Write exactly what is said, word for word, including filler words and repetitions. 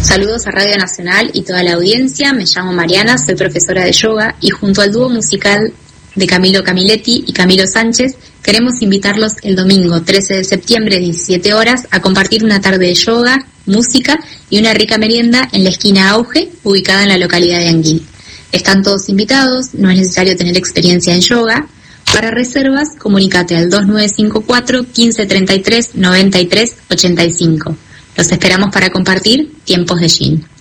Saludos a Radio Nacional y toda la audiencia. Me llamo Mariana, soy profesora de yoga y junto al dúo musical de Camilo Camiletti y Camilo Sánchez queremos invitarlos el domingo trece de septiembre, diecisiete horas, a compartir una tarde de yoga, música y una rica merienda en la esquina Auge, ubicada en la localidad de Anguil. Están todos invitados, no es necesario tener experiencia en yoga. Para reservas, comunícate al dos nueve cinco cuatro, quince treinta y tres, noventa y tres, ochenta y cinco. Los esperamos para compartir Tiempos de Yin.